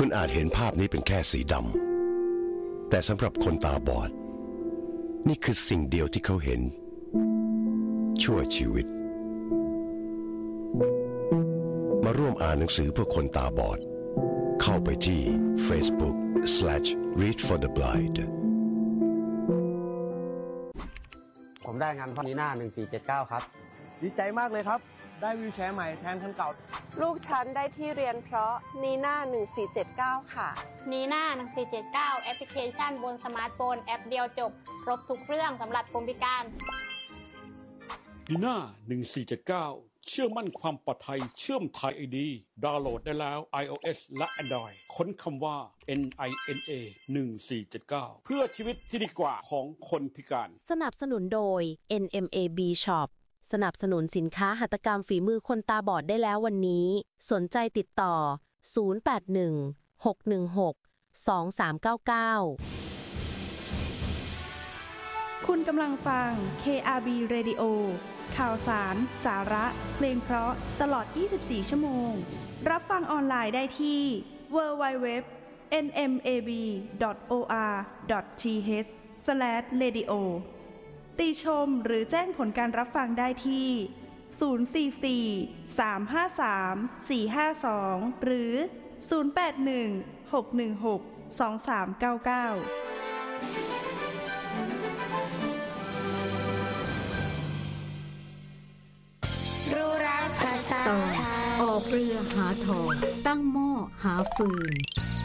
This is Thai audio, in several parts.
คุณอาจเห็นภาพนี้เป็นแค่สีดำแต่สำหรับคนตาบอดนี่คือสิ่งเดียวที่เขาเห็นชั่วชีวิตมาร่วมอ่านหนังสือเพื่อคนตาบอดเข้าไปที่ Facebook/Read for the Blind ผมได้งานพ่อนีน่า1479ครับดีใจมากเลยครับได้วีลแชร์ใหม่แทนคันเก่าลูกฉันได้ที่เรียนเพราะนีน่า1479ค่ะนีน่า1479แอปพลิเคชันบนสมาร์ทโฟนแอปเดียวจบครบทุกเรื่องสำหรับคนพิการนีน่า1479เชื่อมั่นความปลอดภัยเชื่อมไทย ID ดาวน์โหลดได้แล้ว iOS และ Android ค้นคำว่า NINA 1479เพื่อชีวิตที่ดีกว่าของคนพิการสนับสนุนโดย NMAB Shop สนับสนุนสินค้าหัตถกรรมฝีมือคนตาบอดได้แล้ววันนี้สนใจติดต่อ081 616 2399 คุณกำลังฟัง KRB Radio ข่าวสาร สาระ เพลงเพราะตลอด 24 ชั่วโมงรับฟังออนไลน์ได้ที่ www.nmab.or.th/radio ติชมหรือแจ้งผลการรับฟังได้ที่044 353 452หรือ081 616 2399 ต่อออกเรือหาทองตั้งหม้อหาฟืน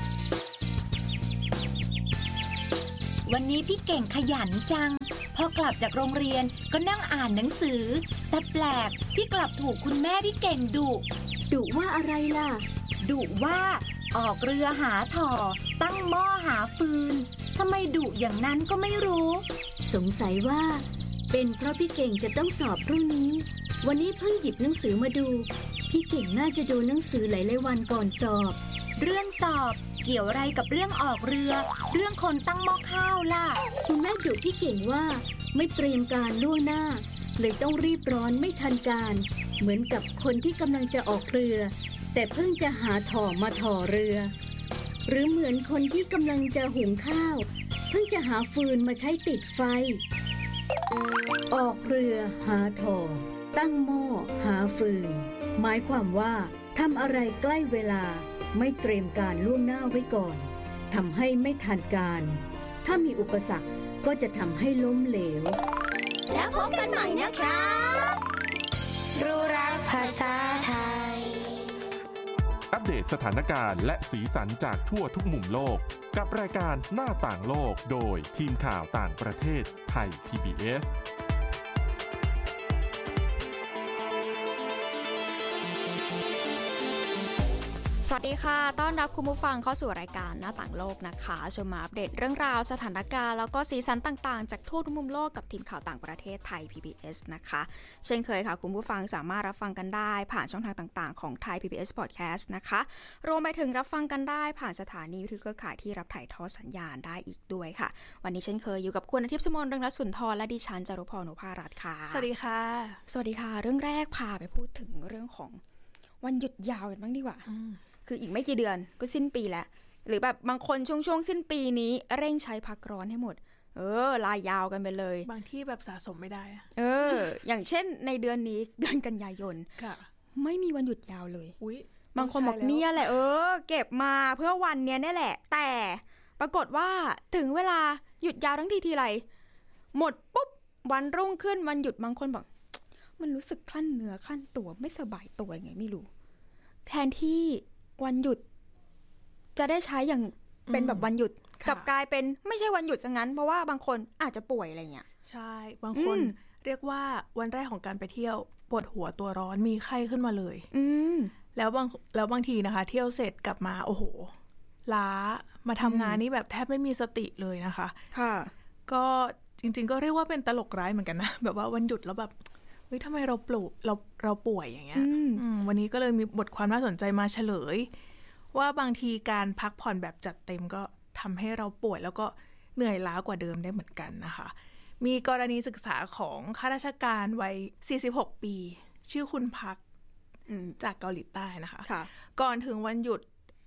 วันนี้พี่เก่งขยันจังพอกลับจากโรงเรียนก็นั่งอ่านหนังสือแต่แปลกที่กลับถูกคุณแม่พี่เก่งดุว่าอะไรล่ะดุว่าออกเรือหาถ่อตั้งหม้อหาฟืนทำไมดุอย่างนั้นก็ไม่รู้สงสัยว่าเป็นเพราะพี่เก่งจะต้องสอบพรุ่งนี้วันนี้เพิ่งหยิบหนังสือมาดูพี่เก่งน่าจะดูหนังสือหลายๆวันก่อนสอบเรื่องสอบเกี่ยวอะไรกับเรื่องออกเรือเรื่องคนตั้งหม้อข้าวล่ะคุณแม่ดุพี่เก่งว่าไม่เตรียมการล่วงหน้าเลยต้องรีบร้อนไม่ทันการเหมือนกับคนที่กำลังจะออกเรือแต่เพิ่งจะหาถ่อมาถ่อเรือหรือเหมือนคนที่กำลังจะหุงข้าวเพิ่งจะหาฟืนมาใช้ติดไฟออกเรือหาถ่อตั้งหม้อหาฟืนหมายความว่าทำอะไรใกล้เวลาไม่เตรียมการล่วงหน้าไว้ก่อนทำให้ไม่ทันการถ้ามีอุปสรรคก็จะทำให้ล้มเหลวแล้วพบกันใหม่นะครับรู้รักภาษาไทยอัปเดตสถานการณ์และสีสันจากทั่วทุกมุมโลกกับรายการหน้าต่างโลกโดยทีมข่าวต่างประเทศไทย PBS สวัสดีค่ะต้อนรับคุณผู้ฟังเข้าสู่รายการหน้าต่างโลกนะคะชมมาอัปเดตเรื่องราวสถานการณ์แล้วก็สีสันต่างๆจากทั่วทุกมุมโลกกับทีมข่าวต่างประเทศไทย PBS นะคะเช่นเคยค่ะคุณผู้ฟังสามารถรับฟังกันได้ผ่านช่องทางต่างๆของไทย PBS Podcast นะคะรวมไปถึงรับฟังกันได้ผ่านสถานีวิทยุเครือข่ายที่รับถ่ายทอดสัญญาณได้อีกด้วยค่ะวันนี้เช่นเคยอยู่กับคุณอาทิตย์สมรเรืองรัตน์สุนทรและดิฉันจารุพร นุภารัตน์ค่ะสวัสดีค่ะสวัสดีค่ะเรื่องแรกพาไปพูดถึงเรื่องของวันหยุดยาวกันบ้างดีกว่าคืออีกไม่กี่เดือนก็สิ้นปีแล้วหรือแบบบางคนช่วงสิ้นปีนี้เร่งใช้พักร้อนให้หมดลายาวกันไปเลยบางที่แบบสะสมไม่ได้อย่างเช่นในเดือนนี้เดือนกันยายนไม่มีวันหยุดยาวเลยบางคนบอกเนี่ยแหละเก็บมาเพื่อวันเนี้ยนี่แหละแต่ปรากฏว่าถึงเวลาหยุดยาวทั้งทีไรหมดปุ๊บวันรุ่งขึ้นวันหยุดบางคนบอกมันรู้สึกคลั่นเนื้อคลั่นตัวไม่สบายตัวยังไงไม่รู้แทนที่วันหยุดจะได้ใช้อย่างเป็นแบบวันหยุดกลับกลายเป็นไม่ใช่วันหยุดซะงั้นเพราะว่าบางคนอาจจะป่วยอะไรเงี้ยใช่บางคนเรียกว่าวันแรกของการไปเที่ยวปวดหัวตัวร้อนมีไข้ขึ้นมาเลยแล้วบางทีนะคะเที่ยวเสร็จกลับมาโอ้โหล้ามาทำงานนี่แบบแทบไม่มีสติเลยนะคะค่ะก็จริงๆก็เรียกว่าเป็นตลกร้ายเหมือนกันนะแบบว่าวันหยุดแล้วแบบเฮ้ยทำไมเราป่วยอย่างเงี้ยวันนี้ก็เลยมีบทความน่าสนใจมาเฉลยว่าบางทีการพักผ่อนแบบจัดเต็มก็ทำให้เราป่วยแล้วก็เหนื่อยล้ากว่าเดิมได้เหมือนกันนะคะมีกรณีศึกษาของข้าราชการวัย46ปีชื่อคุณพักจากเกาหลีใต้นะคะก่อนถึงวันหยุด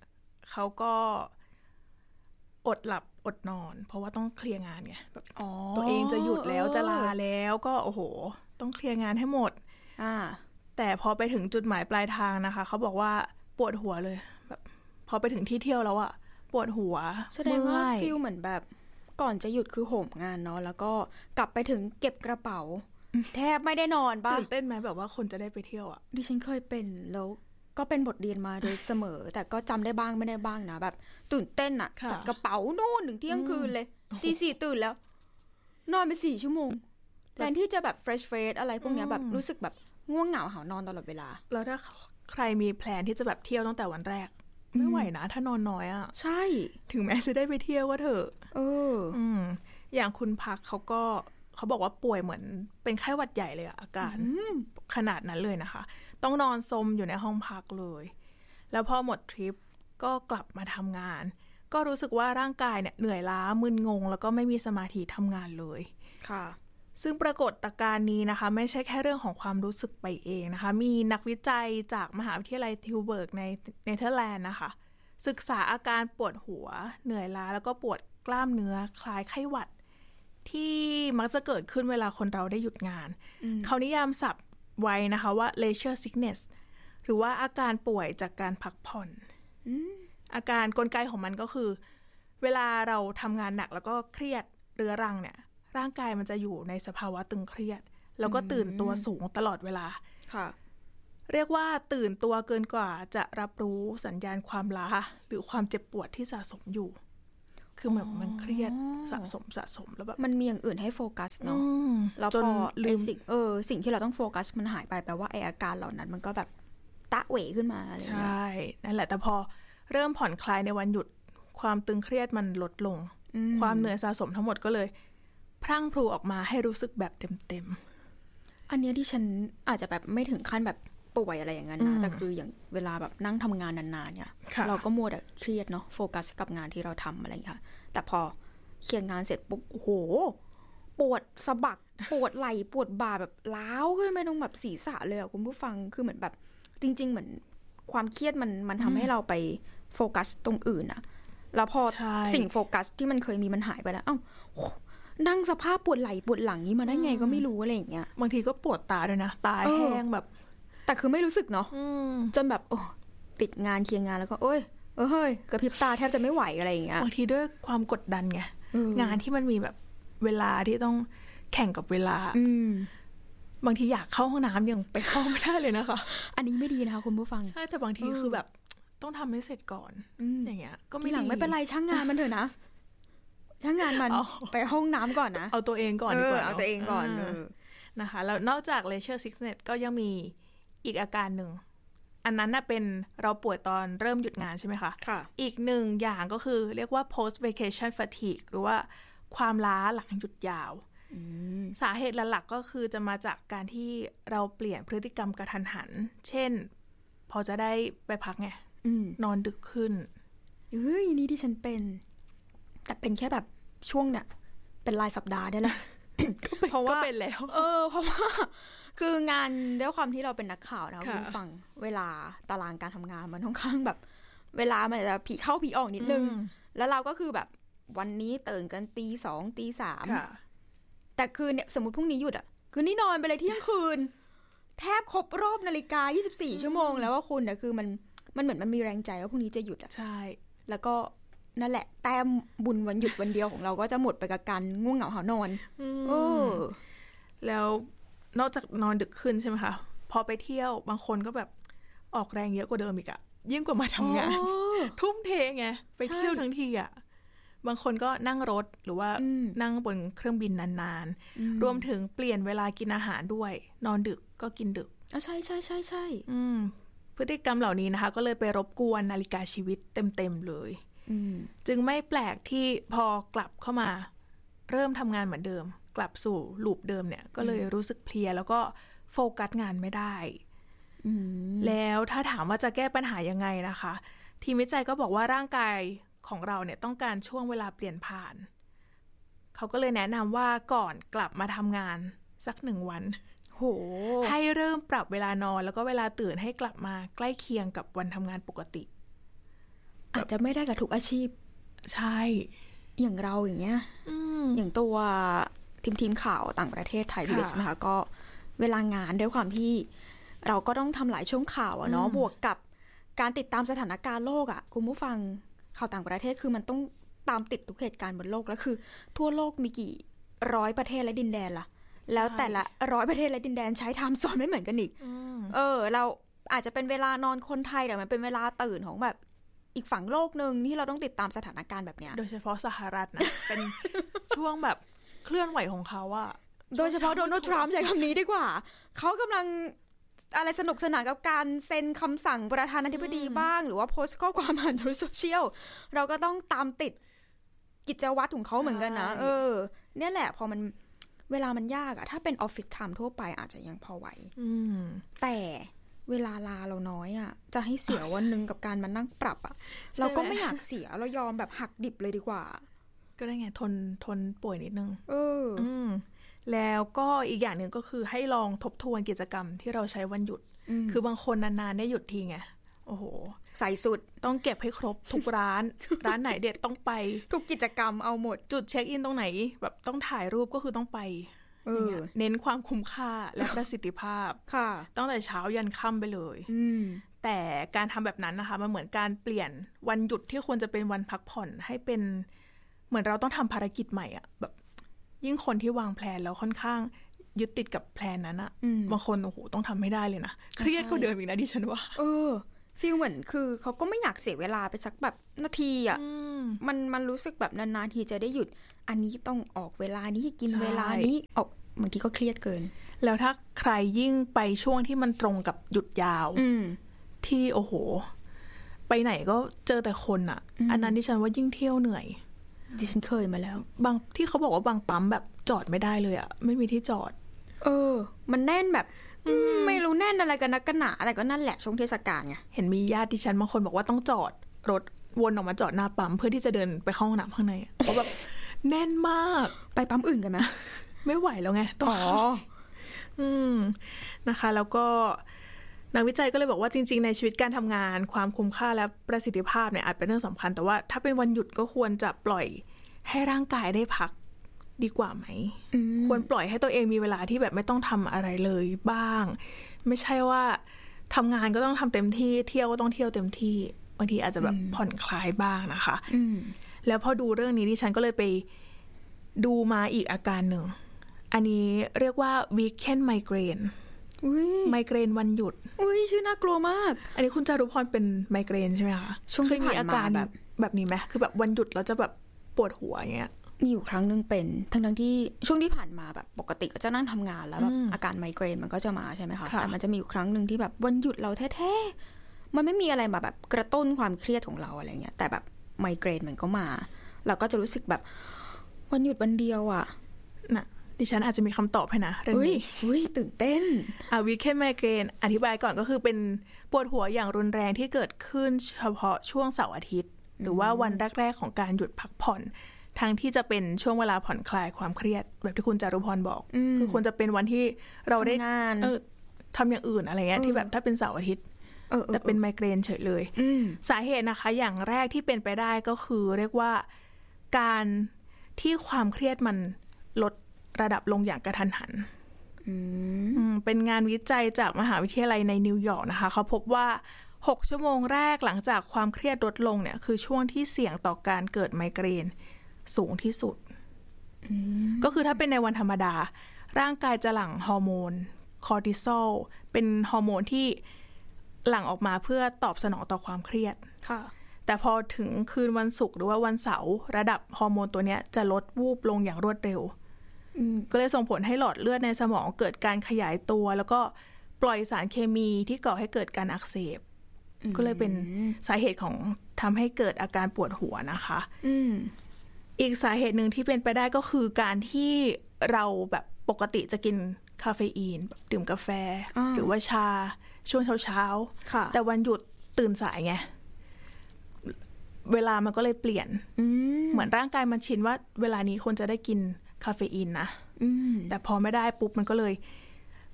เขาก็อดหลับอดนอนเพราะว่าต้องเคลียร์งานไงแบบตัวเองจะหยุดแล้วจะลาแล้วก็โอ้โหต้องเคลียร์งานให้หมดแต่พอไปถึงจุดหมายปลายทางนะคะเขาบอกว่าปวดหัวเลยแบบพอไปถึงที่เที่ยวแล้วอะปวดหัวแสดงว่าฟีลเหมือนแบบก่อนจะหยุดคือโหมงานเนาะแล้วก็กลับไปถึงเก็บกระเป๋าแทบไม่ได้นอนป่ะตื่นเต้นไหมแบบว่าคนจะได้ไปเที่ยวอะดิฉันเคยเป็นแล้วก็เป็นบทเรียนมาโดยเสมอแต่ก็จำได้บ้างไม่ได้บ้างนะแบบตื่นเต้นอะจัดกระเป๋านู่นถึงเที่ยงคืนเลยตี 4ตื่นแล้วนอนไป4 ชั่วโมงแทนที่จะแบบเฟรชอะไรพวกนี้แบบรู้สึกแบบง่วงเหงาหานอนตลอดเวลาแล้วถ้าใครมีแพลนที่จะแบบเที่ยวตั้งแต่วันแรกไม่ไหวนะถ้านอนน้อยอ่ะใช่ถึงแม้จะได้ไปเที่ยวก็เถอะอย่างคุณพักเขาบอกว่าป่วยเหมือนเป็นไข้หวัดใหญ่เลยอะอาการขนาดนั้นเลยนะคะต้องนอนซมอยู่ในห้องพักเลยแล้วพอหมดทริปก็กลับมาทำงานก็รู้สึกว่าร่างกายเนี่ยเหนื่อยล้ามึนงงแล้วก็ไม่มีสมาธิทำงานเลยค่ะซึ่งปรากฏการณ์นี้นะคะไม่ใช่แค่เรื่องของความรู้สึกไปเองนะคะมีนักวิจัยจากมหาวิทยาลัยทิวเบิร์กในเนเธอร์แลนด์นะคะศึกษาอาการปวดหัวเหนื่อยล้าแล้วก็ปวดกล้ามเนื้อคล้ายไข้หวัดที่มักจะเกิดขึ้นเวลาคนเราได้หยุดงานเขานิยามศัพท์ไว้นะคะว่า leisure sickness หรือว่าอาการป่วยจากการพักผ่อนอาการกลไกของมันก็คือเวลาเราทำงานหนักแล้วก็เครียดเรื้อรังเนี่ยร่างกายมันจะอยู่ในสภาวะตึงเครียดแล้วก็ตื่นตัวสูงตลอดเวลาค่ะเรียกว่าตื่นตัวเกินกว่าจะรับรู้สัญญาณความล้าหรือความเจ็บปวดที่สะสมอยู่คือเหมือนมันเครียดสะสมแล้วแบบมันมีอย่างอื่นให้โฟกัสเนาะแล้วพอไอ้สิ่งที่เราต้องโฟกัสมันหายไปแปลว่าไอ้อาการเหล่านั้นมันก็แบบตะเหวขึ้นมาอะไรอย่างเงี้ยใช่นั่นแหละแต่พอเริ่มผ่อนคลายในวันหยุดความตึงเครียดมันลดลงความเหนื่อยสะสมทั้งหมดก็เลยพรั่งพรูออกมาให้รู้สึกแบบเต็มๆอันนี้ที่ฉันอาจจะแบบไม่ถึงขั้นแบบป่วยอะไรอย่างนั้นนะแต่คืออย่างเวลาแบบนั่งทำงานนานๆเนี่ยเราก็มัวแต่เครียดเนาะโฟกัสกับงานที่เราทำอะไรอย่างเงี้ยแต่พอเคลียร์งานเสร็จปุ๊บโอ้โหปวดสะบักปวดไหล่ปวดบ่าแบบล้าวขึ้นไปตรงแบบศีรษะเลยอ่ะคุณผู้ฟังคือเหมือนแบบจริงๆเหมือนความเครียดมันทำให้เราไปโฟกัสตรงอื่นอะแล้วพอสิ่งโฟกัสที่มันเคยมีมันหายไปแล้วนั่งสภาพปวดไหล่ปวดหลังนี้มาได้ไงก็ไม่รู้อะไรอย่างเงี้ยบางทีก็ปวดตาด้วยนะตาแห้งแบบแต่คือไม่รู้สึกเนาะจนแบบปิดงานเคลียร์งานแล้วก็เฮ้ยกระพริบตาแทบจะไม่ไหวอะไรอย่างเงี้ยบางทีด้วยความกดดันไงงานที่มันมีแบบเวลาที่ต้องแข่งกับเวลาบางทีอยากเข้าห้องน้ำยังไปเข้าไม่ได้เลยนะคะอันนี้ไม่ดีนะคะคุณผู้ฟังใช่แต่บางทีคือแบบต้องทำให้เสร็จก่อนอย่างเงี้ยก็ไม่หลังไม่เป็นไรช่างงานมันเถอะนะช่างงานมันไปห้องน้ำก่อนนะเอาตัวเองก่อนดีกว่าเอาตัวเองก่อนนะคะแล้วนอกจาก leisure sickness ก็ยังมีอีกอาการหนึ่งอันนั้นน่ะเป็นเราป่วยตอนเริ่มหยุดงานใช่ไหมคะค่ะอีกหนึ่งอย่างก็คือเรียกว่า post vacation fatigue หรือว่าความล้าหลังหยุดยาวสาเหตุหลักๆก็คือจะมาจากการที่เราเปลี่ยนพฤติกรรมกระทันหันเช่นพอจะได้ไปพักไงนอนดึกขึ้นนี่ที่ฉันเป็นแต่เป็นแค่แบบช่วงเนี่ยเป็นรายสัปดาห์ได้แหละเพราะว่าเป็นแล้วเพราะว่าคืองานด้วยความที่เราเป็นนักข่าวนะคุณฟังเวลาตารางการทำงานมันค่อนข้างแบบเวลามันจะผีเข้าผีออกนิดนึงแล้วเราก็คือแบบวันนี้ตื่นกันตี 2 ตี 3แต่คือเนี่ยสมมติพรุ่งนี้หยุดอ่ะคือนี่นอนไปเลยเที่ยงคืนแทบครบรอบนาฬิกา24ชั่วโมงแล้วว่าคุณแต่คือมันเหมือนมันมีแรงใจว่าพรุ่งนี้จะหยุดอ่ะใช่แล้วก็นั่นแหละแต้มบุญวันหยุดวันเดียวของเราก็จะหมดไปกับการง่วงเหงาหานอนแล้วนอกจากนอนดึกขึ้นใช่ไหมคะพอไปเที่ยวบางคนก็แบบออกแรงเยอะกว่าเดิมอีกอะยิ่งกว่ามาทำงานทุ่มเทไงไปเที่ยวทั้งทีอะบางคนก็นั่งรถหรือว่านั่งบนเครื่องบินนานๆรวมถึงเปลี่ยนเวลากินอาหารด้วยนอนดึกก็กินดึกใช่ใช่ใช่ใช่พฤติกรรมเหล่านี้นะคะก็เลยไปรบกวนนาฬิกาชีวิตเต็มๆเลยจึงไม่แปลกที่พอกลับเข้ามาเริ่มทำงานเหมือนเดิมกลับสู่ลูปเดิมเนี่ยก็เลยรู้สึกเพลียแล้วก็โฟกัสงานไม่ได้แล้วถ้าถามว่าจะแก้ปัญหายังไงนะคะทีมวิจัยก็บอกว่าร่างกายของเราเนี่ยต้องการช่วงเวลาเปลี่ยนผ่านเขาก็เลยแนะนำว่าก่อนกลับมาทำงานสัก1 วันให้เริ่มปรับเวลานอนแล้วก็เวลาตื่นให้กลับมาใกล้เคียงกับวันทำงานปกติอาจจะไม่ได้กับทุกอาชีพใช่อย่างเราอย่างเงี้ยอย่างตัวทีมข่าวต่างประเทศไทย PBS นะคะก็เวลางานด้วยความที่เราก็ต้องทำหลายช่วงข่าวเนาะบวกกับการติดตามสถานการณ์โลกคุณผู้ฟังข่าวต่างประเทศคือมันต้องตามติดทุกเหตุการณ์บนโลกแล้วคือทั่วโลกมีกี่ร้อยประเทศและดินแดนล่ะแล้วแต่ละร้อยประเทศและดินแดนใช้ไทม์โซนไม่เหมือนกันอีกเราอาจจะเป็นเวลานอนคนไทยแต่มันเป็นเวลาตื่นของแบบอีกฝั่งโลกนึงที่เราต้องติดตามสถานการณ์แบบเนี้ยโดยเฉพาะสหรัฐนะ เป็นช่วงแบบเคลื่อนไหวของเขาโดยเฉพาะโดนัลด์ทรัมป์ใช้คำนี้ดีกว่าเขากำลังอะไรสนุกสนานกับการเซ็นคำสั่งประธานาธิบดีบ้างหรือว่าโพสต์ข้อความผ่านโซเชียลเราก็ต้องตามติดกิจวัตรของเขาเหมือนกันนะเนี่ยแหละพอมันเวลามันยากถ้าเป็นออฟฟิศไทม์ทั่วไปอาจจะยังพอไหวแต่เวลาลาเราน้อยจะให้เสียวันนึงกับการมานั่งปรับเราก็ไม่อยากเสียเรายอมแบบหักดิบเลยดีกว่าก็ได้ไงทนป่วยนิดนึงแล้วก็อีกอย่างหนึ่งก็คือให้ลองทบทวนกิจกรรมที่เราใช้วันหยุดคือบางคนนานๆได้หยุดทีไงโอ้โหใส่สุดต้องเก็บให้ครบทุกร้าน ร้านไหนเด็ดต้องไปทุกกิจกรรมเอาหมดจุดเช็คอินตรงไหนแบบต้องถ่ายรูปก็คือต้องไปเน้นความคุ้มค่าและประสิทธิภาพตั้งแต่เช้ายันค่ำไปเลยแต่การทำแบบนั้นนะคะมันเหมือนการเปลี่ยนวันหยุดที่ควรจะเป็นวันพักผ่อนให้เป็นเหมือนเราต้องทำภารกิจใหม่แบบยิ่งคนที่วางแผนแล้วค่อนข้างยึดติดกับแผนนั้นบางคนโอ้โหต้องทำให้ได้เลยนะเครียดกว่าเดิมอีกนะดิฉันว่าฟีลเหมือนคือเขาก็ไม่อยากเสียเวลาไปสักแบบนาทีมันรู้สึกแบบนานๆทีจะได้หยุดอันนี้ต้องออกเวลานี้กินเวลานี้ออกบางทีก็เครียดเกินแล้วถ้าใครยิ่งไปช่วงที่มันตรงกับหยุดยาวที่โอ้โหไปไหนก็เจอแต่คนอันนั้นดิฉันว่ายิ่งเที่ยวเหนื่อยดิฉันเคยมาแล้วบางที่เขาบอกว่าบางปั๊มแบบจอดไม่ได้เลยไม่มีที่จอดมันแน่นแบบไม่รู้แน่นอะไรกันนักกันหนาอะไรก็นั่นแหละช่วงเทศกาลไงเห็นมีญาติดิฉันบางคนบอกว่าต้องจอดรถวนออกมาจอดหน้าปั๊มเพื่อที่จะเดินไปเข้าห้องน้ำข้างในเพราะแบบแน่นมากไปปั๊มอื่นกันไหมไม่ไหวแล้วไงต้องนะคะแล้วก็นักวิจัยก็เลยบอกว่าจริงๆในชีวิตการทำงานความคุ้มค่าและประสิทธิภาพเนี่ยอาจเป็นเรื่องสำคัญแต่ว่าถ้าเป็นวันหยุดก็ควรจะปล่อยให้ร่างกายได้พักดีกว่าไหมควรปล่อยให้ตัวเองมีเวลาที่แบบไม่ต้องทำอะไรเลยบ้างไม่ใช่ว่าทำงานก็ต้องทำเต็มที่เที่ยวก็ต้องเที่ยวเต็มที่บางทีอาจจะแบบผ่อนคลายบ้างนะคะแล้วพอดูเรื่องนี้ดิฉันก็เลยไปดูมาอีกอาการหนึ่งอันนี้เรียกว่า weekend migraineไมเกรนวันหยุดชื่อน่ากลัวมากอันนี้คุณจารุพรเป็นไมเกรนใช่ไหมคะช่วงที่มีอาการแบบนี้ไหมคือแบบวันหยุดแล้วจะแบบปวดหัวอย่างเงี้ยมีอยู่ครั้งนึงเป็นทั้งที่ช่วงที่ผ่านมาแบบปกติก็จะนั่งทำงานแล้วแบบอาการไมเกรนมันก็จะมาใช่ไหมคะแต่มันจะมีอยู่ครั้งนึงที่แบบวันหยุดเราแท้ๆมันไม่มีอะไรมาแบบกระตุ้นความเครียดของเราอะไรเงี้ยแต่แบบไมเกรนมันก็มาเราก็จะรู้สึกแบบวันหยุดวันเดียวน่ะดิฉันอาจจะมีคำตอบให้นะเรื่องนี้ตื่นเต้น weekend migraine อธิบายก่อนก็คือเป็นปวดหัวอย่างรุนแรงที่เกิดขึ้นเฉพาะช่วงเสาร์อาทิตย์หรือว่าวันแรกๆของการหยุดพักผ่อนทั้งที่จะเป็นช่วงเวลาผ่อนคลายความเครียดแบบที่คุณจารุพรบอกคือควรจะเป็นวันที่เราได้ทำอย่างอื่นอะไรเงี้ยที่แบบถ้าเป็นเสาร์อาทิตย์แต่เป็นไมเกรนเฉยเลยสาเหตุนะคะอย่างแรกที่เป็นไปได้ก็คือเรียกว่าการที่ความเครียดมันลดระดับลงอย่างกระทันหันเป็นงานวิจัยจากมหาวิทยาลัยในนิวยอร์กนะคะเขาพบว่า6ชั่วโมงแรกหลังจากความเครียดลดลงเนี่ยคือช่วงที่เสี่ยงต่อการเกิดไมเกรนสูงที่สุดก็คือถ้าเป็นในวันธรรมดาร่างกายจะหลั่งฮอร์โมนคอร์ติซอลเป็นฮอร์โมนที่หลั่งออกมาเพื่อตอบสนองต่อความเครียดแต่พอถึงคืนวันศุกร์หรือว่าวันเสาร์ระดับฮอร์โมนตัวนี้จะลดวูบลงอย่างรวดเร็วก็เลยส่งผลให้หลอดเลือดในสมองเกิดการขยายตัวแล้วก็ปล่อยสารเคมีที่ก่อให้เกิดการอักเสบก็เลยเป็นสาเหตุของทำให้เกิดอาการปวดหัวนะคะอีกสาเหตุหนึ่งที่เป็นไปได้ก็คือการที่เราแบบปกติจะกินคาเฟอีนดื่มกาแฟหรือว่าชาช่วงเช้าแต่วันหยุดตื่นสายไงเวลามันก็เลยเปลี่ยนเหมือนร่างกายมันชินว่าเวลานี้ควรจะได้กินคาเฟอีนนะแต่พอไม่ได้ปุ๊บมันก็เลย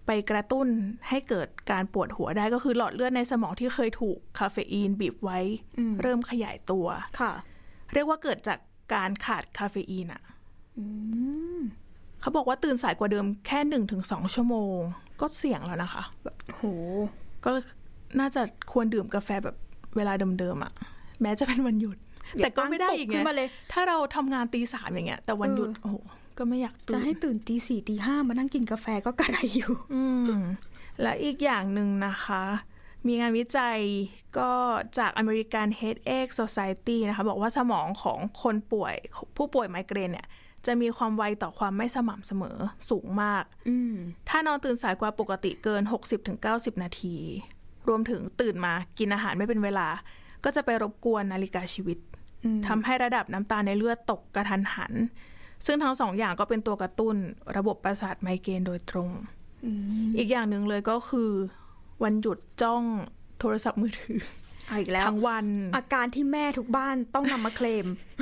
ไปกระตุ้นให้เกิดการปวดหัวได้ก็คือหลอดเลือดในสมองที่เคยถูกคาเฟอีนบีบไว้เริ่มขยายตัวค่ะเรียกว่าเกิดจากการขาดคาเฟอีนอ่ะเขาบอกว่าตื่นสายกว่าเดิมแค่ 1-2 ชั่วโมงก็เสี่ยงแล้วนะคะแบบโหก็น่าจะควรดื่มกาแฟแบบเวลาเดิมๆอ่ะแม้จะเป็นวันหยุดแต่ก็ไม่ได้อีกไงถ้าเราทำงานตี 3อย่างเงี้ยแต่วันหยุดโอ้โหก็ไม่อยากตื่นจะให้ตื่นตี 4 ตี 5มานั่งกินกาแฟก็กระไรอยู่และอีกอย่างหนึ่งนะคะมีงานวิจัยก็จาก American Headache Society นะคะบอกว่าสมองของผู้ป่วยไมเกรนเนี่ยจะมีความไวต่อความไม่สม่ำเสมอสูงมากถ้านอนตื่นสายกว่าปกติเกิน 60-90 นาทีรวมถึงตื่นมากินอาหารไม่เป็นเวลาก็จะไปรบกวนนาฬิกาชีวิตทำให้ระดับน้ำตาลในเลือดตกกระทันหันซึ่งทั้งสองอย่างก็เป็นตัวกระตุ้นระบบประสาทไมเกรนโดยตรงอีกอย่างหนึ่งเลยก็คือวันหยุดจ้องโทรศัพท์มือถืออีกแล้วทั้งวันอาการที่แม่ทุกบ้านต้องนำมาเคลม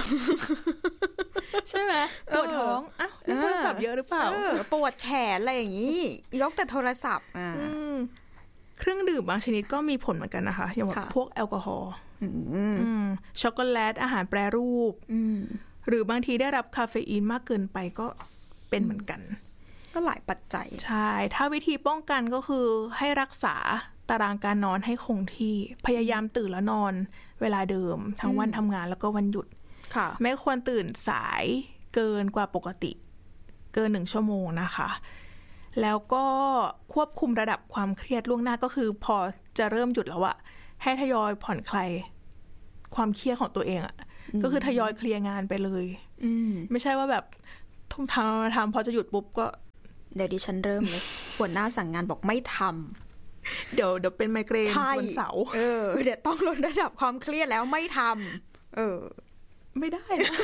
ใช่ไหมปวดท้องเล่นโทรศัพท์เยอะหรือเปล่าปวดแขนอะไรอย่างนี้ยกแต่โทรศัพท์เครื่องดื่มบางชนิดก็มีผลเหมือนกันนะคะอย่างพวกแอลกอฮอล์ช็อกโกแลตอาหารแปรรูปหรือบางทีได้รับคาเฟอีนมากเกินไปก็เป็นเหมือนกันก็หลายปัจจัยใช่ถ้าวิธีป้องกันก็คือให้รักษาตารางการนอนให้คงที่พยายามตื่นแล้วนอนเวลาเดิมทั้งวันทำงานแล้วก็วันหยุดไม่ควรตื่นสายเกินกว่าปกติเกิน1 ชั่วโมงนะคะแล้วก็ควบคุมระดับความเครียดล่วงหน้าก็คือพอจะเริ่มหยุดแล้วอะให้ทยอยผ่อนคลายความเครียดของตัวเองอะก็คือทยอยเคลียร์งานไปเลยไม่ใช่ว่าแบบทุ่มทำพอจะหยุดปุ๊บก็เดี๋ยวดิฉันเริ่มเลยหัวหน้าสั่งงานบอกไม่ทำเดี๋ยวเป็นไมเกรนวันเสาร์เดี๋ยวต้องลดระดับความเครียดแล้วไม่ทำไม่ได้นะ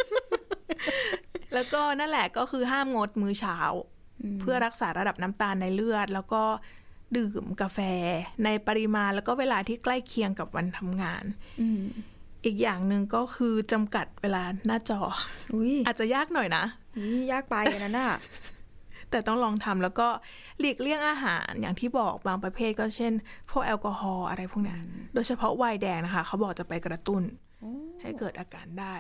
แล้วก็นั่นแหละก็คือห้ามงดมื้อเช้าเพื่อรักษาระดับน้ำตาลในเลือดแล้วก็ดื่มกาแฟในปริมาณแล้วก็เวลาที่ใกล้เคียงกับวันทำงานอีกอย่างหนึ่งก็คือจำกัดเวลาหน้าจออาจจะยากหน่อยนะยากไปนั่นน่ะแต่ต้องลองทำแล้วก็หลีกเลี่ยงอาหารอย่างที่บอกบางประเภทก็เช่นพวกแอลกอฮอล์อะไรพวกนั้นโดยเฉพาะไวน์แดงนะคะเขาบอกจะไปกระตุ้นให้เกิดอาการได้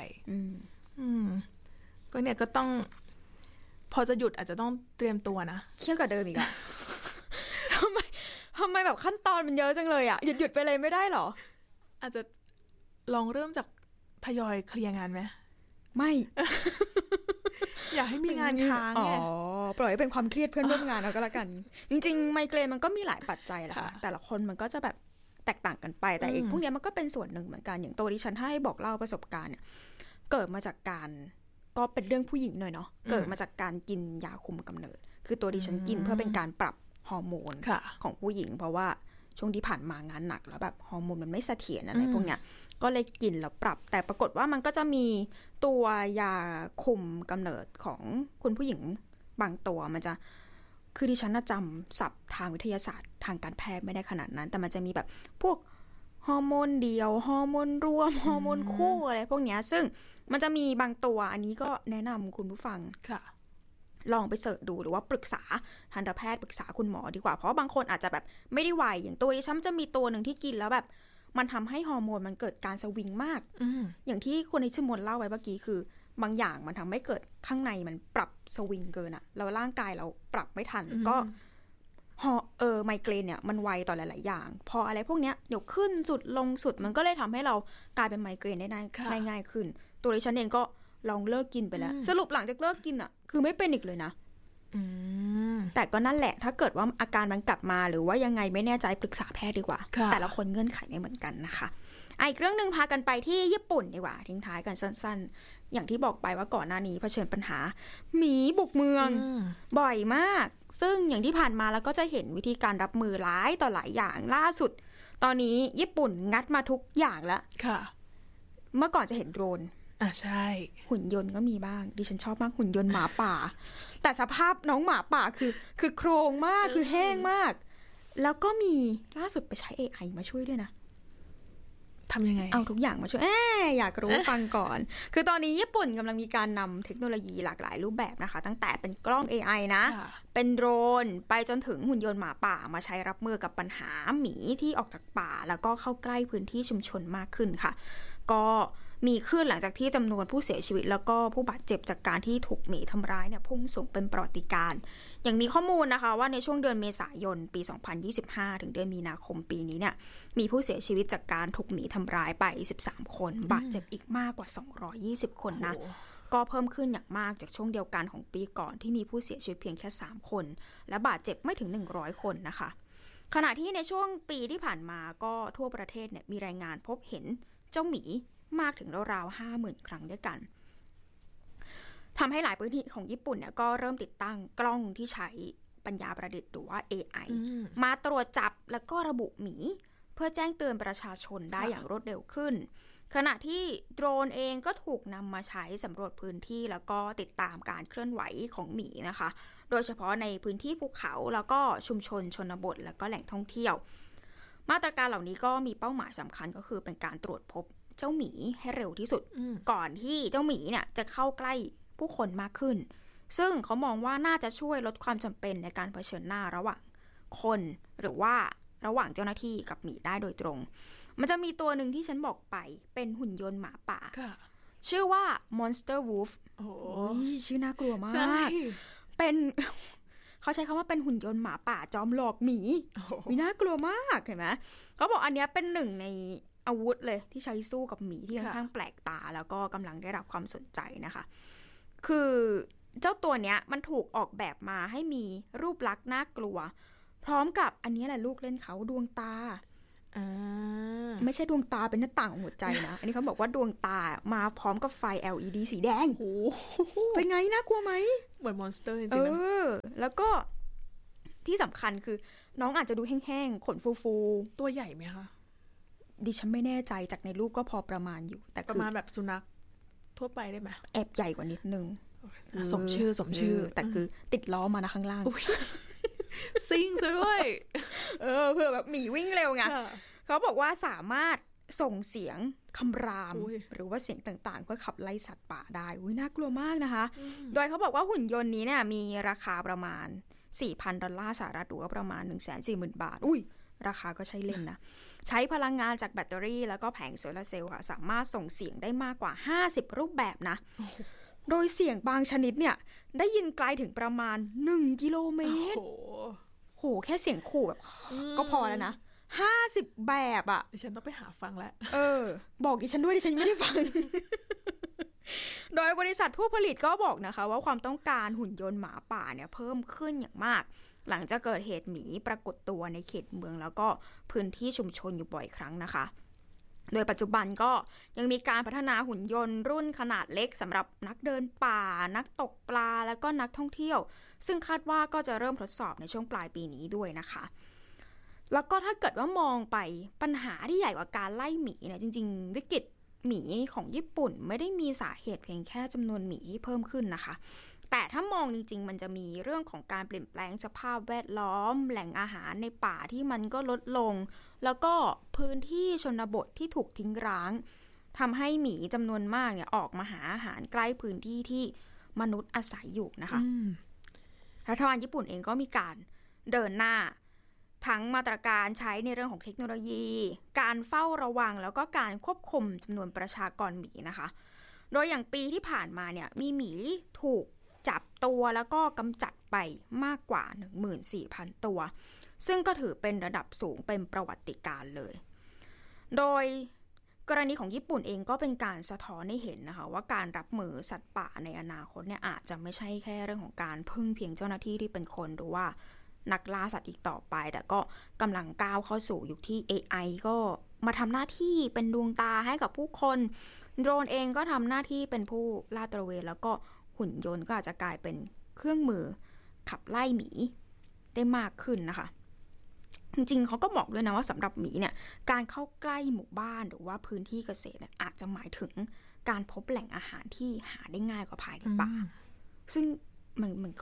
ก็เนี่ยก็ต้องพอจะหยุดอาจจะต้องเตรียมตัวนะเครียดกว่าเดิมอีกอะทำไมแบบขั้นตอนมันเยอะจังเลยอะหยุดไปเลยไม่ได้หรออาจจะลองเริ่มจากทยอยเคลียร์งานไหมไม่อยากให้มีงานค้างไงปล่อยให้เป็นความเครียดเพื่อนร่วมงานเอาก็แล้วกันจริงๆไมเกรนมันก็มีหลายปัจจัยแหละค่ะแต่ละคนมันก็จะแบบแตกต่างกันไปแต่อีกพวกนี้มันก็เป็นส่วนหนึ่งเหมือนกันอย่างตัวดิฉันให้บอกเล่าประสบการณ์เนี่ยเกิดมาจากการก็เป็นเรื่องผู้หญิงหน่อยเนาะเกิดมาจากการกินยาคุมกำเนิดคือตัวดิฉันกินเพื่อเป็นการปรับฮอร์โมนของผู้หญิงเพราะว่าช่วงที่ผ่านมางานหนักแล้วแบบฮอร์โมนมันไม่เสถียรอะไรพวกเนี้ยก็เลยกินแล้วปรับแต่ปรากฏว่ามันก็จะมีตัวยาคุมกำเนิดของคุณผู้หญิงบางตัวมันจะคือดิฉันจำศัพท์ทางวิทยาศาสตร์ทางการแพทย์ไม่ได้ขนาดนั้นแต่มันจะมีแบบพวกฮอร์โมนเดียวฮอร์โมนรวมฮอร์โมนคู่อะไรพวกเนี้ยซึ่งมันจะมีบางตัวอันนี้ก็แนะนำคุณผู้ฟังลองไปเสิร์ชดูหรือว่าปรึกษาทันตแพทย์ปรึกษาคุณหมอดีกว่าเพราะบางคนอาจจะแบบไม่ได้ไวอย่างตัวดิฉันจะมีตัวหนึ่งที่กินแล้วแบบมันทำให้ฮอร์โมนมันเกิดการสวิงมากอย่างที่คุณนิชมนเล่าไว้เมื่อกี้คือบางอย่างมันทำให้เกิดข้างในมันปรับสวิงเกินอะแล้วร่างกายเราปรับไม่ทันก็ไมเกรนเนี่ยมันไวต่อหลายๆอย่างพออะไรพวกเนี้ยเดี๋ยวขึ้นสุดลงสุดมันก็เลยทำให้เรากลายเป็นไมเกรนได้ง่ายขึ้นตัวดิฉันเองก็ลองเลิกกินไปแล้วสรุปหลังจากเลิกกินอะคือไม่เป็นอีกเลยนะแต่ก็นั่นแหละถ้าเกิดว่าอาการมันกลับมาหรือว่ายังไงไม่แน่ใจปรึกษาแพทย์ดีกว่าแต่ละคนเงื่อนไขไม่เหมือนกันนะคะอีกเรื่องนึงพากันไปที่ญี่ปุ่นดีกว่าทิ้งท้ายกันสั้นๆอย่างที่บอกไปว่าก่อนหน้านี้เผชิญปัญหาหมีบุกเมืองบ่อยมากซึ่งอย่างที่ผ่านมาแล้วก็จะเห็นวิธีการรับมือหลายต่อหลายอย่างล่าสุดตอนนี้ญี่ปุ่นงัดมาทุกอย่างแล้วเมื่อก่อนจะเห็นโดรนใช่หุ่นยนต์ก็มีบ้างดิฉันชอบมากหุ่นยนต์หมาป่าแต่สภาพน้องหมาป่าคือโครงมากคือแห้งมากแล้วก็มีล่าสุดไปใช้ AI มาช่วยด้วยนะทำยังไงเอาทุกอย่างมาช่วยอยากรู้ ฟังก่อน คือตอนนี้ญี่ปุ่นกำลังมีการนำเทคโนโลยีหลากหลายรูปแบบนะคะตั้งแต่เป็นกล้อง AI นะเป็นโดรนไปจนถึงหุ่นยนต์หมาป่ามาใช้รับมือกับปัญหาหมีที่ออกจากป่าแล้วก็เข้าใกล้พื้นที่ชุมชนมากขึ้นค่ะก็มีขึ้นหลังจากที่จำนวนผู้เสียชีวิตแล้วก็ผู้บาดเจ็บจากการที่ถูกหมีทำร้ายเนี่ยพุ่งสูงเป็นประวัติการณ์อย่างมีข้อมูลนะคะว่าในช่วงเดือนเมษายนปี 2025 ถึงเดือนมีนาคมปีนี้เนี่ยมีผู้เสียชีวิตจากการถูกหมีทำร้ายไป13คนบาดเจ็บอีกมากกว่า220คนนะก็เพิ่มขึ้นอย่างมากจากช่วงเดียวกันของปีก่อนที่มีผู้เสียชีวิตเพียงแค่3คนและบาดเจ็บไม่ถึง100คนนะคะขณะที่ในช่วงปีที่ผ่านมาก็ทั่วประเทศเนี่ยมีรายงานพบเห็นเจ้าหมีมากถึงราวๆ 50,000 ครั้งด้วยกันทำให้หลายพื้นที่ของญี่ปุ่นเนี่ยก็เริ่มติดตั้งกล้องที่ใช้ปัญญาประดิษฐ์หรือว่า AI มาตรวจจับแล้วก็ระบุหมีเพื่อแจ้งเตือนประชาชนได้อย่างรวดเร็วขึ้นขณะที่โดรนเองก็ถูกนำมาใช้สำรวจพื้นที่แล้วก็ติดตามการเคลื่อนไหวของหมีนะคะโดยเฉพาะในพื้นที่ภูเขาแล้วก็ชุมชนชนบทแล้วก็แหล่งท่องเที่ยวมาตรการเหล่านี้ก็มีเป้าหมายสำคัญก็คือเป็นการตรวจพบเจ้าหมีให้เร็วที่สุดก่อนที่เจ้าหมีเนี่ยจะเข้าใกล้ผู้คนมากขึ้นซึ่งเขามองว่าน่าจะช่วยลดความจำเป็นในการเผชิญหน้าระหว่างคนหรือว่าระหว่างเจ้าหน้าที่กับหมีได้โดยตรงมันจะมีตัวหนึ่งที่ฉันบอกไปเป็นหุ่นยนต์หมาป่าชื่อว่า Monster Wolf โอ้ยชื่อน่ากลัวมากเป็นเขาใช้คำว่าเป็นหุ่นยนต์หมาป่าจอมหลอกหมีมีน่ากลัวมากเห็นไหมเขาบอกอันนี้เป็นหนึ่งในอาวุธเลยที่ใช้สู้กับหมีที่ค่อนข้างแปลกตาแล้วก็กำลังได้รับความสนใจนะคะคือเจ้าตัวเนี้ยมันถูกออกแบบมาให้มีรูปลักษณ์น่ากลัวพร้อมกับอันนี้แหละลูกเล่นเขาดวงตาไม่ใช่ดวงตาเป็นหน้าต่างหัวใจนะ อันนี้เขาบอกว่าดวงตามาพร้อมกับไฟ LED สีแดงเป็นไงน่ากลัวไหมเหมือนมอนสเตอร์จริงๆนะแล้วก็ที่สำคัญคือน้องอาจจะดูแห้งๆขนฟูๆตัวใหญ่ไหมคะดิฉันไม่แน่ใจจากในรูปก็พอประมาณอยู่แต่ประมาณแบบสุนัขทั่วไปได้ไหมแอบใหญ่กว่านิดนึงสมชื่อแต่คือติดล้อมานะข้างล่างซิ่งซะด้วยเพื่อแบบหมีวิ่งเร็วไงเขาบอกว่าสามารถส่งเสียงคำรามหรือว่าเสียงต่างๆเพื่อขับไล่สัตว์ป่าได้น่ากลัวมากนะคะโดยเขาบอกว่าหุ่นยนต์นี้เนี่ยมีราคาประมาณ $4,000 หรือว่าประมาณ 140,000 บาทราคาก็ใช้เล่นนะใช้พลังงานจากแบตเตอรี่แล้วก็แผงโซลาร์เซลล์ค่ะสามารถส่งเสียงได้มากกว่า50รูปแบบนะโดยเสียงบางชนิดเนี่ยได้ยินไกลถึงประมาณ1กิโลเมตรโหแค่เสียงขู่แบบก็พอแล้วนะ50แบบอ่ะดิฉันต้องไปหาฟังแล้วบอกดิฉันด้วยดิฉันไม่ได้ฟัง โดยบริษัทผู้ผลิตก็บอกนะคะว่าความต้องการหุ่นยนต์หมาป่าเนี่ยเพิ่มขึ้นอย่างมากหลังจากเกิดเหตุหมีปรากฏตัวในเขตเมืองแล้วก็พื้นที่ชุมชนอยู่บ่อยครั้งนะคะโดยปัจจุบันก็ยังมีการพัฒนาหุ่นยนต์รุ่นขนาดเล็กสำหรับนักเดินป่านักตกปลาแล้วก็นักท่องเที่ยวซึ่งคาดว่าก็จะเริ่มทดสอบในช่วงปลายปีนี้ด้วยนะคะแล้วก็ถ้าเกิดว่ามองไปปัญหาที่ใหญ่กว่าการไล่หมีเนี่ยจริงๆวิกฤตหมีของญี่ปุ่นไม่ได้มีสาเหตุเพียงแค่จำนวนหมีที่เพิ่มขึ้นนะคะแต่ถ้ามองจริงๆมันจะมีเรื่องของการเปลี่ยนแปลงสภาพแวดล้อมแหล่งอาหารในป่าที่มันก็ลดลงแล้วก็พื้นที่ชนบทที่ถูกทิ้งร้างทำให้หมีจำนวนมากเนี่ยออกมาหาอาหารใกล้พื้นที่ที่มนุษย์อาศัยอยู่นะคะรัฐบาลญี่ปุ่นเองก็มีการเดินหน้าทั้งมาตรการใช้ในเรื่องของเทคโนโลยีการเฝ้าระวังแล้วก็การควบคุมจำนวนประชากรหมีนะคะโดยอย่างปีที่ผ่านมาเนี่ยมีหมีถูกจับตัวแล้วก็กำจัดไปมากกว่า 14,000 ตัวซึ่งก็ถือเป็นระดับสูงเป็นประวัติการณ์เลยโดยกรณีของญี่ปุ่นเองก็เป็นการสะท้อนให้เห็นนะคะว่าการรับมือสัตว์ป่าในอนาคตเนี่ยอาจจะไม่ใช่แค่เรื่องของการพึ่งเพียงเจ้าหน้าที่ที่เป็นคนหรือว่านักล่าสัตว์อีกต่อไปแต่ก็กำลังก้าวเข้าสู่ยุคที่ AI ก็มาทำหน้าที่เป็นดวงตาให้กับผู้คนโดรนเองก็ทำหน้าที่เป็นผู้ลาดตระเวนแล้วก็หุ่นยนต์ก็อาจจะกลายเป็นเครื่องมือขับไล่หมีได้มากขึ้นนะคะจริงๆเขาก็บอกด้วยนะว่าสำหรับหมีเนี่ยการเข้าใกล้หมู่บ้านหรือว่าพื้นที่เกษตรเนี่ยอาจจะหมายถึงการพบแหล่งอาหารที่หาได้ง่ายกว่าภายในป่าซึ่งมันก็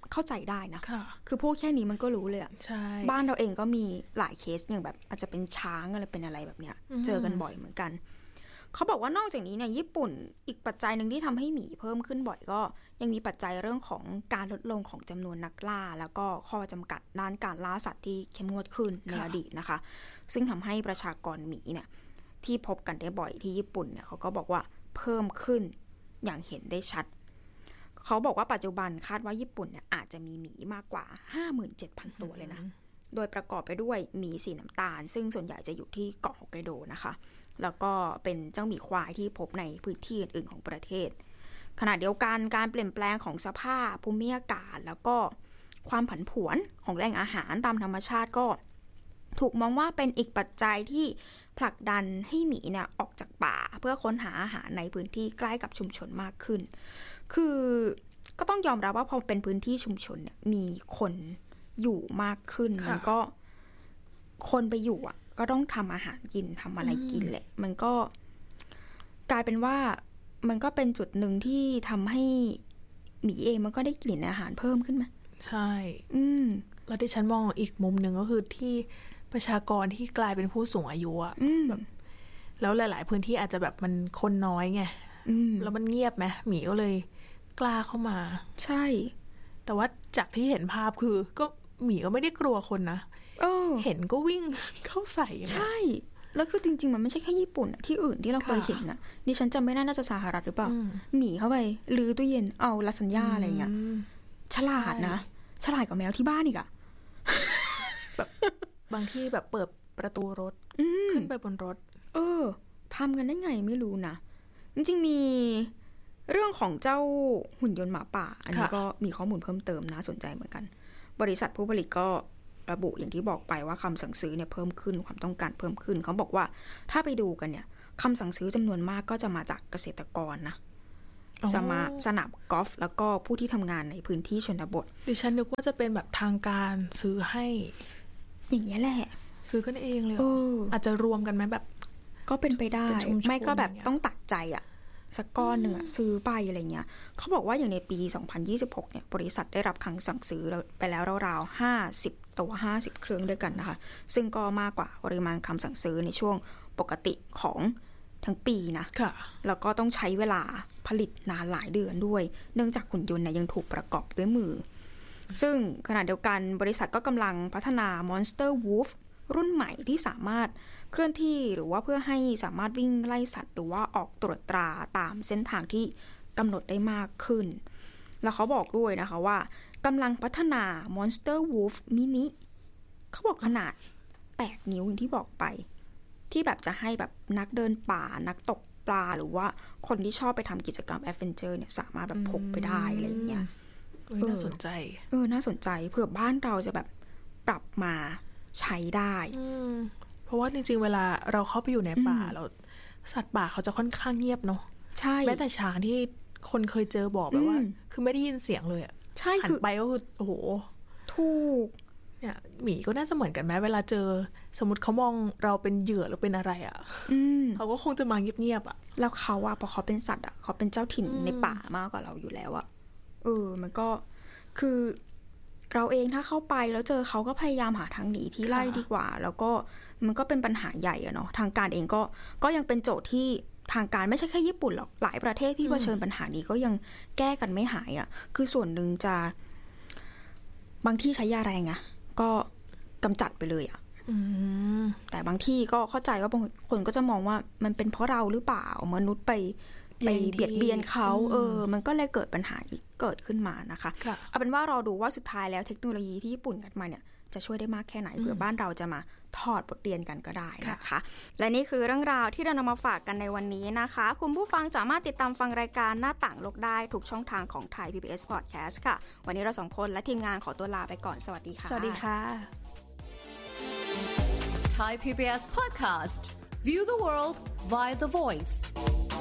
เข้าใจได้นะคือพูดแค่นี้มันก็รู้เลยอะบ้านเราเองก็มีหลายเคสอย่างแบบอาจจะเป็นช้างอะไรเป็นอะไรแบบเนี้ยเจอกันบ่อยเหมือนกันเขาบอกว่านอกจากนี้เนี่ยญี่ปุ่นอีกปัจจัยหนึ่งที่ทำให้หมีเพิ่มขึ้นบ่อยก็ยังมีปัจจัยเรื่องของการลดลงของจำนวนนักล่าแล้วก็ข้อจำกัดด้านการล่าสัตว์ที่เข้มงวดขึ้นในอดีตนะคะซึ่งทำให้ประชากรหมีเนี่ยที่พบกันได้บ่อยที่ญี่ปุ่นเนี่ยเขาก็บอกว่าเพิ่มขึ้นอย่างเห็นได้ชัดเขาบอกว่าปัจจุบันคาดว่าญี่ปุ่นเนี่ยอาจจะมีหมีมากกว่า 57,000 ตัวเลยนะโดยประกอบไปด้วยหมีสีน้ำตาลซึ่งส่วนใหญ่จะอยู่ที่เกาะฮอกไกโดนะคะแล้วก็เป็นเจ้าหมีควายที่พบในพื้นที่อื่นๆของประเทศขณะเดียวกันการเปลี่ยนแปลงของสภาพภูมิอากาศแล้วก็ความผันผวนของแหล่งอาหารตามธรรมชาติก็ถูกมองว่าเป็นอีกปัจจัยที่ผลักดันให้หมีเนี่ยออกจากป่าเพื่อค้นหาอาหารในพื้นที่ใกล้กับชุมชนมากขึ้นคือก็ต้องยอมรับว่าพอเป็นพื้นที่ชุมชนเนี่ยมีคนอยู่มากขึ้นมันก็คนไปอยู่อ่ะก็ต้องทำอาหารกินทำอะไรกินแหละมันก็กลายเป็นว่ามันก็เป็นจุดหนึ่งที่ทำให้หมีเองมันก็ได้กลิ่นอาหารเพิ่มขึ้นมาใช่แล้วที่ฉันมองอีกมุมหนึ่งก็คือที่ประชากรที่กลายเป็นผู้สูงอายุอะแบบแล้วหลายๆพื้นที่อาจจะแบบมันคนน้อยไงแล้วมันเงียบไหมหมีก็เลยกล้าเข้ามาใช่แต่ว่าจากที่เห็นภาพคือก็หมีก็ไม่ได้กลัวคนนะเห็นก็วิ่งเข้าใส่ใช่แล้วคือจริงๆมันไม่ใช่แค่ญี่ปุ่นที่อื่นที่เราเคยเห็นนะดิฉันจำไม่ได้น่าจะสหรัฐหรือเปล่าหมีเข้าไปลื้อตู้เย็นเอาลาซานญ่าอะไรเงี้ยฉลาดนะฉลาดกว่าแมวที่บ้านอีกอะแบบบางที่แบบเปิดประตูรถขึ้นไปบนรถทำกันได้ไงไม่รู้นะจริงๆมีเรื่องของเจ้าหุ่นยนต์หมาป่าอันนี้ก็มีข้อมูลเพิ่มเติมน่าสนใจเหมือนกันบริษัทผู้ผลิตก็ระบุอย่างที่บอกไปว่าคำสั่งซื้อเนี่ยเพิ่มขึ้นความต้องการเพิ่มขึ้นเขาบอกว่าถ้าไปดูกันเนี่ยคำสั่งซื้อจำนวนมากก็จะมาจากเกษตรกรนะสนามกอล์ฟแล้วก็ผู้ที่ทำงานในพื้นที่ชนบทดิฉันนึกว่าจะเป็นแบบทางการซื้อให้อย่างนี้แหละซื้อกันเองเลยอาจจะรวมกันไหมแบบก็เป็นไปได้ไม่ก็แบบต้องตัดใจอะสักก้อนหนึ่งซื้อไปอะไรเงี้ยเขาบอกว่าอย่างในปี2026เนี่ยบริษัทได้รับคำสั่งซื้อไปแล้วราวๆ50ตัว50เครื่องด้วยกันนะคะซึ่งก็มากกว่าปริมาณคำสั่งซื้อในช่วงปกติของทั้งปีนะแล้วก็ต้องใช้เวลาผลิตนานหลายเดือนด้วยเนื่องจากหุ่นยนต์เนี่ยยังถูกประกอบด้วยมือซึ่งขณะเดียวกันบริษัทก็กำลังพัฒนา Monster Wolf รุ่นใหม่ที่สามารถเคลื่อนที่หรือว่าเพื่อให้สามารถวิ่งไล่สัตว์หรือว่าออกตรวจตราตามเส้นทางที่กำหนดได้มากขึ้นแล้วเขาบอกด้วยนะคะว่ากำลังพัฒนา Monster Wolf Mini เขาบอกขนาด8 นิ้วอย่างที่บอกไปที่แบบจะให้แบบนักเดินป่านักตกปลาหรือว่าคนที่ชอบไปทำกิจกรรมแอดเวนเจอร์เนี่ยสามารถแบบพกไปได้อะไรอย่างเงี้ยน่าสนใจน่าสนใจเผื่อบ้านเราจะแบบปรับมาใช้ได้เพราะว่าจริงๆเวลาเราเข้าไปอยู่ในป่าเราสัตว์ป่าเขาจะค่อนข้างเงียบเนาะใช่แม้แต่ช้างที่คนเคยเจอบอกแบบว่าคือไม่ได้ยินเสียงเลยอะใช่หันไปก็คือโอ้โหถูกเนี่ยหมีก็น่าจะเหมือนกันไหมเวลาเจอสมมติเขามองเราเป็นเหยื่อหรือเป็นอะไรอ่ะเขาก็คงจะมาเงียบๆอ่ะแล้วเขาอะพอเขาเป็นสัตว์อะเขาเป็นเจ้าถิ่นในป่ามากกว่าเราอยู่แล้วอะมันก็คือเราเองถ้าเข้าไปแล้วเจอเขาก็พยายามหาทางหนีที่ไล่ดีกว่าแล้วก็มันก็เป็นปัญหาใหญ่อะเนาะทางการเองก็ยังเป็นโจทย์ที่ทางการไม่ใช่แค่ญี่ปุ่นหรอกหลายประเทศที่เผชิญปัญหานี้ก็ยังแก้กันไม่หายอะคือส่วนหนึ่งจะบางที่ใช้ยาแรงอะก็กำจัดไปเลยอะแต่บางที่ก็เข้าใจว่าบางคนก็จะมองว่ามันเป็นเพราะเราหรือเปล่ามนุษย์ไปเบียดเบียนเขามันก็เลยเกิดปัญหาที่เกิดขึ้นมานะคะเอาเป็นว่าเราดูว่าสุดท้ายแล้วเทคโนโลยีที่ญี่ปุ่นกันมาเนี่ยจะช่วยได้มากแค่ไหนเผื่อบ้านเราจะมาถอดบทเรียนกันก็ได้นะคะและนี่คือเรื่องราวที่เรานำมาฝากกันในวันนี้นะคะคุณผู้ฟังสามารถติดตามฟังรายการหน้าต่างโลกได้ทุกช่องทางของไทย PBS Podcast ค่ะวันนี้เรา2คนและทีมงานขอตัวลาไปก่อนสวัสดีค่ะสวัสดีค่ะ Thai PBS Podcast View the world via the voice